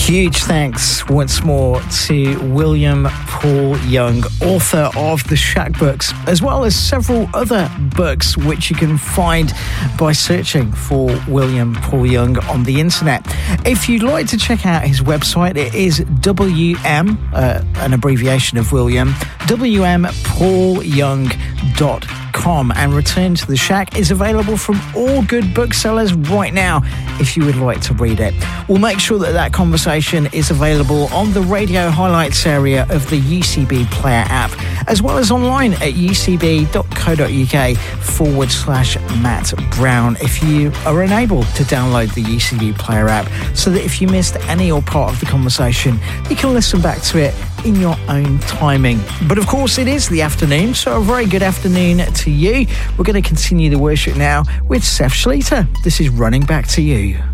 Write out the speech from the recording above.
Huge thanks once more to William Paul Young, author of the Shack books, as well as several other books which you can find by searching for William Paul Young on the internet. If you'd like to check out his website, it is WM, an abbreviation of William, WMPaulYoung.com, and Return to the Shack is available from all good booksellers right now if you would like to read it. We'll make sure that conversation is available on the radio highlights area of the UCB Player app, as well as online at ucb.co.uk/Matt Brown if you are unable to download the UCB Player app, so that if you missed any or part of the conversation, you can listen back to it in your own timing. But of course, it is the afternoon, so a very good afternoon to you. We're going to continue the worship now with Seth Schleter. This is Running Back to You.